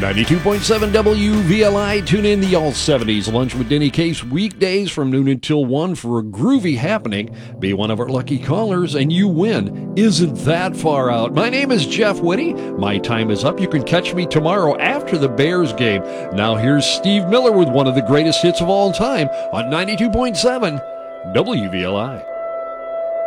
92.7 WVLI. Tune in the All-70s Lunch with Denny Case weekdays from noon until 1 for a groovy happening. Be one of our lucky callers and you win. Isn't that far out? My name is Jeff Whitty. My time is up. You can catch me tomorrow after the Bears game. Now here's Steve Miller with one of the greatest hits of all time on 92.7 WVLI.